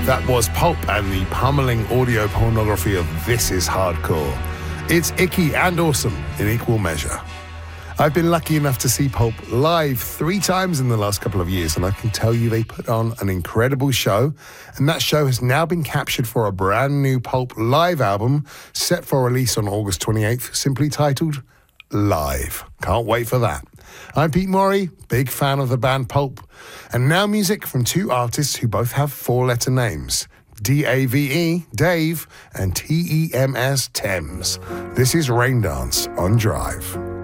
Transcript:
That was Pulp and the pummeling audio pornography of This Is Hardcore. It's icky and awesome in equal measure. I've been lucky enough to see Pulp live 3 times in the last couple of years, and I can tell you they put on an incredible show, and that show has now been captured for a brand new Pulp live album set for release on August 28th, simply titled Live. Can't wait for that. I'm Pete Morey, big fan of the band Pulp, and now music from 2 artists who both have 4-letter names. D-A-V-E, Dave, and T-E-M-S, Thames. This is Rain Dance on Drive.